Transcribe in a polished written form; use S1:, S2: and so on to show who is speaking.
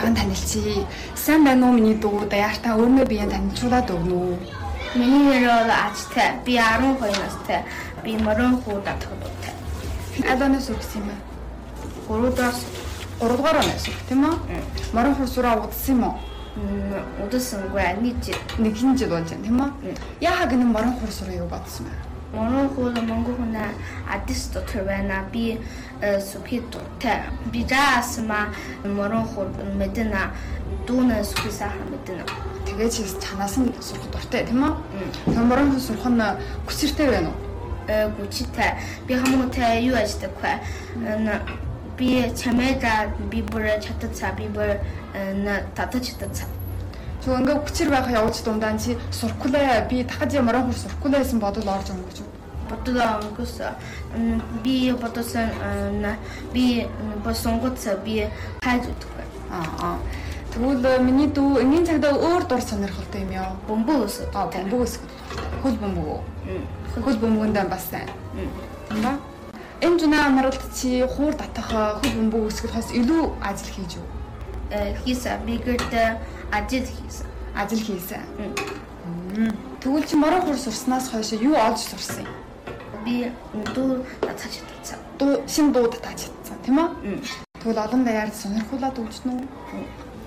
S1: даяартан танилцъя. Сайн байна уу миний дүү? Даяартан өөрмөө биеийн танилцуулаад өгнө үү?
S2: Миний нэр бол Ажтай. Би 12 настай. Би морон хуу татгалуутай.
S1: Алонос өгсөн юм
S2: Гурав дахь
S1: 3 дугаар оноос үг тийм үү? Морон хуу сураа удсан юм уу?
S2: удасангүй
S1: Нэг хин жил болж байна тийм үү? Яагаад энэ морон хуу сураа юу бодсон бэ?
S2: морон хуу Монголына адис дотор байна. Би сухид дуртай. Би заасма морон хуу мэдэнэ. Дүүнээс хүсэхэ мэдэнэ.
S1: Тэгээд чи чанаас нь сурах дуртай тийм үү? Тэр морон хуу сурах нь хүчтэй байна уу?
S2: Гүчтэй. Би хамаатай юу ажилладаг вэ? Би чамайда би бүр чадцаа би бүр татаж чадцаа.
S1: So ингээ хүчээр байх явж дундаа чи суркулаа би дахиж морон хуу суркулаа гэсэн бодол орж өнгөж үү?
S2: Бодол өнгөс би бодсон би босонгоц би хайж утга.
S1: Тэгвэл миний дүү энгийн цагтаа өөр дур сонирхолтой юм яа.
S2: Бөмбөс.
S1: Бөмбөс. Хөл бөмбөг. Хөл бөмбөгөндөө бас сайн. Ба энэ зүнэ амралт чи хуур татах хөл бөмбөг өсгөхөөс илүү ажил хийж юу?
S2: Хийсэ бигэрт ажил
S1: хийсэн. Тэгвэл чи морон хуур сурснаас хойш юу олж сурсан юм?
S2: Би дуу татаж чадсан.
S1: Шинэ дуу татаж чадсан тийм үү? Тэгвэл олон даяард сонирхуулаад өгч нү?